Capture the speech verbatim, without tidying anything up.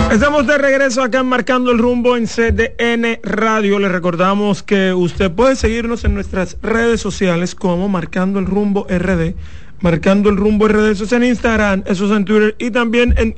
Estamos de regreso acá en Marcando el Rumbo en C D N Radio. Le recordamos que usted puede seguirnos en nuestras redes sociales como Marcando el Rumbo R D, Marcando el Rumbo R D, eso es en Instagram, eso es en Twitter y también en